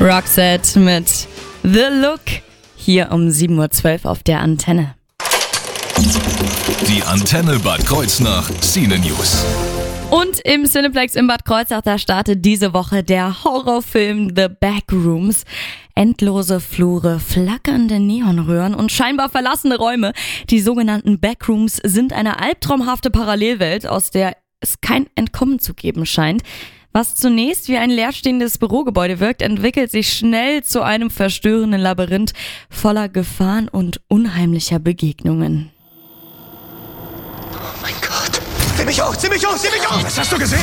Roxette mit The Look hier um 7.12 Uhr auf der Antenne. Die Antenne Bad Kreuznach Cine News. Und im Cineplex in Bad Kreuznach, da startet diese Woche der Horrorfilm The Backrooms. Endlose Flure, flackernde Neonröhren und scheinbar verlassene Räume. Die sogenannten Backrooms sind eine albtraumhafte Parallelwelt, aus der es kein Entkommen zu geben scheint. Was zunächst wie ein leerstehendes Bürogebäude wirkt, entwickelt sich schnell zu einem verstörenden Labyrinth voller Gefahren und unheimlicher Begegnungen. Oh mein Gott. Zieh mich hoch, zieh mich hoch, zieh mich hoch! Was hast du gesehen?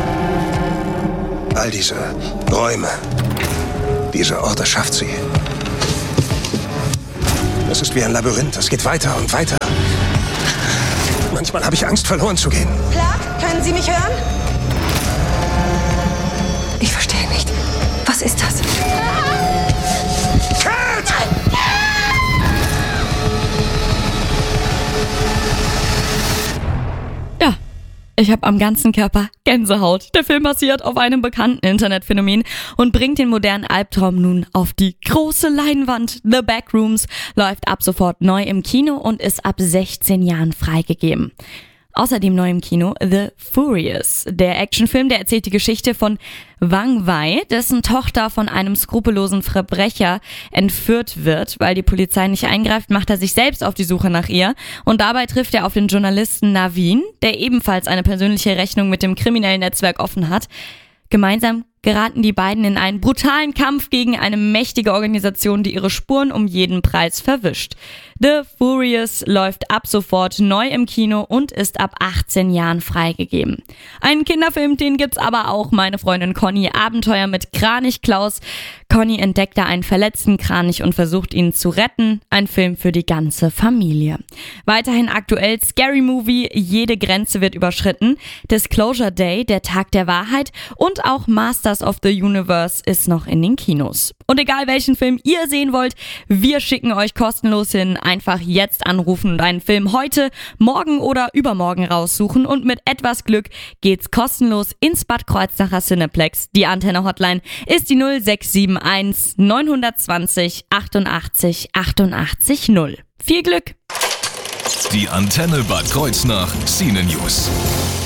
All diese Räume, diese Orte schafft sie. Es ist wie ein Labyrinth, es geht weiter und weiter. Manchmal habe ich Angst, verloren zu gehen. Clark, können Sie mich hören? Ich verstehe nicht. Was ist das? Cat! Ja, ich habe am ganzen Körper Gänsehaut. Der Film basiert auf einem bekannten Internetphänomen und bringt den modernen Albtraum nun auf die große Leinwand. The Backrooms läuft ab sofort neu im Kino und ist ab 16 Jahren freigegeben. Außerdem neu im Kino The Furious. Der Actionfilm, der erzählt die Geschichte von Wang Wei, dessen Tochter von einem skrupellosen Verbrecher entführt wird. Weil die Polizei nicht eingreift, macht er sich selbst auf die Suche nach ihr. Und dabei trifft er auf den Journalisten Naveen, der ebenfalls eine persönliche Rechnung mit dem kriminellen Netzwerk offen hat. Gemeinsam geraten die beiden in einen brutalen Kampf gegen eine mächtige Organisation, die ihre Spuren um jeden Preis verwischt. The Furious läuft ab sofort neu im Kino und ist ab 18 Jahren freigegeben. Einen Kinderfilm, den gibt's aber auch. Meine Freundin Conny, Abenteuer mit Kranich Klaus. Conny entdeckt da einen verletzten Kranich und versucht ihn zu retten. Ein Film für die ganze Familie. Weiterhin aktuell Scary Movie, jede Grenze wird überschritten. Disclosure Day, der Tag der Wahrheit und auch Masters of the Universe ist noch in den Kinos. Und egal welchen Film ihr sehen wollt, wir schicken euch kostenlos hin. Einfach jetzt anrufen und einen Film heute, morgen oder übermorgen raussuchen und mit etwas Glück geht's kostenlos ins Bad Kreuznacher Cineplex. Die Antenne-Hotline ist die 0671 920 88 88 0. Viel Glück! Die Antenne Bad Kreuznach Cine News.